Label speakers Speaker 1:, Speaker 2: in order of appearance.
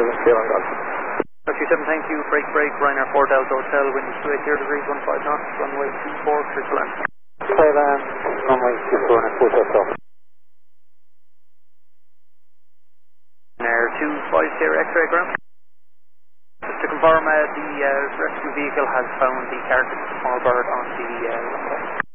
Speaker 1: Sierra Golf.
Speaker 2: 37, thank you. Break, Ryanair 4 Delta Hotel, wind is 280 degrees, 15 knots, runway 24, triple M.
Speaker 1: Thailand, runway 24 and 4 stop.
Speaker 2: Ryanair 250 X-ray ground. Just to confirm, the rescue vehicle has found the carcass of the small bird on the runway.